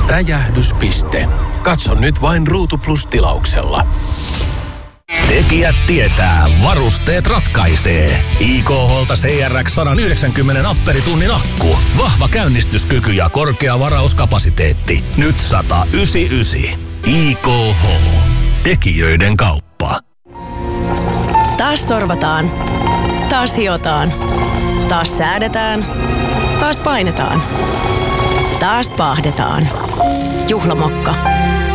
Räjähdyspiste. Katso nyt vain Ruutu Plus-tilauksella. Tekijät tietää, varusteet ratkaisee. IKH:lta CRX 190 amperitunnin akku. Vahva käynnistyskyky ja korkea varauskapasiteetti. Nyt 199. IKH. Tekijöiden kauppa. Taas sorvataan. Taas hiotaan. Taas säädetään. Taas painetaan. Taas paahdetaan. Juhlamokka.